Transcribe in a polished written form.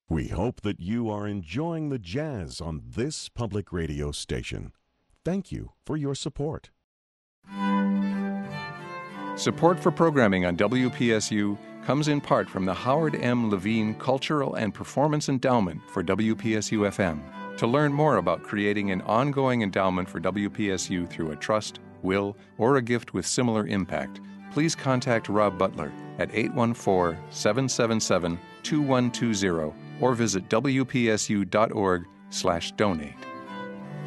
We hope that you are enjoying the jazz on this public radio station. Thank you for your support. Support for programming on WPSU comes in part from the Howard M. Levine Cultural and Performance Endowment for WPSU FM. To learn more about creating an ongoing endowment for WPSU through a trust, will, or a gift with similar impact, please contact Rob Butler at 814-777-2120 or visit wpsu.org/donate.